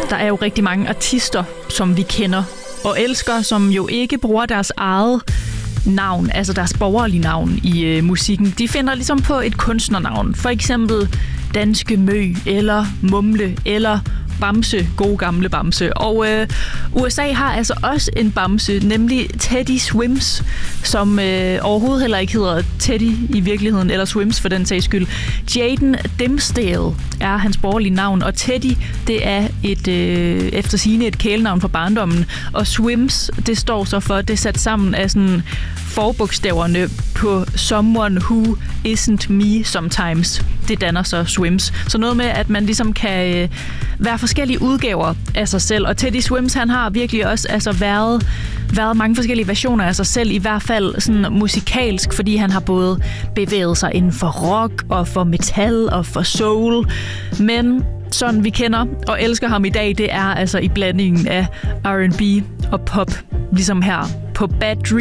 Der er jo rigtig mange artister, som vi kender og elsker, som jo ikke bruger deres eget navn, altså deres borgerlige navn i musikken. De finder ligesom på et kunstnernavn. For eksempel Danske Mø, eller Mumle, eller Bamse, gode gamle Bamse. Og USA har altså også en Bamse, nemlig Teddy Swims, som overhovedet heller ikke hedder Teddy i virkeligheden, eller Swims for den sags skyld. Jaden Dimsdale er hans borgerlige navn, og Teddy, det er efter sigende et kælenavn fra barndommen. Og Swims, det står så for, det er sat sammen af sådan forbogstaverne på Someone Who Isn't Me Sometimes. Det danner så Swims. Så noget med, at man ligesom kan være forskellige udgaver af sig selv. Og Teddy Swims, han har virkelig også altså været mange forskellige versioner af sig selv, i hvert fald sådan musikalsk, fordi han har både bevæget sig inden for rock og for metal og for soul. Men sådan vi kender og elsker ham i dag, det er altså i blandingen af R&B og pop, ligesom her på Bad Dreams.